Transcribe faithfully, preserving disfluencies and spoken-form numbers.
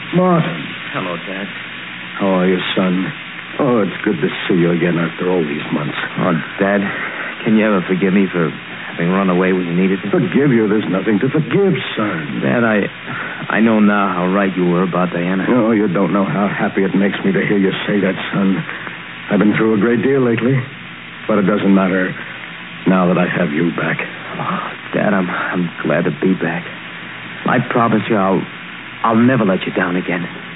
Martin. Hello, Dad. How are you, son? Oh, it's good to see you again after all these months. Oh, Dad, can you ever forgive me for having run away when you needed me? Forgive you? There's nothing to forgive, son. Dad, I I know now how right you were about Diana. No, you don't know how happy it makes me to hear you say that, son. I've been through a great deal lately, but it doesn't matter now that I have you back. Oh, Dad, I'm I'm glad to be back. I promise you I'll I'll never let you down again.